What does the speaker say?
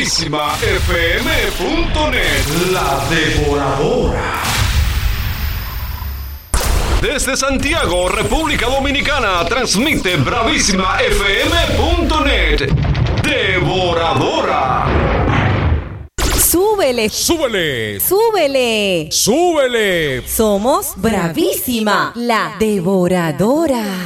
BravísimaFM.net, la devoradora. Desde Santiago, República Dominicana, transmite BravísimaFM.net, devoradora. Súbele, súbele, súbele, súbele. Somos Bravísima, la devoradora.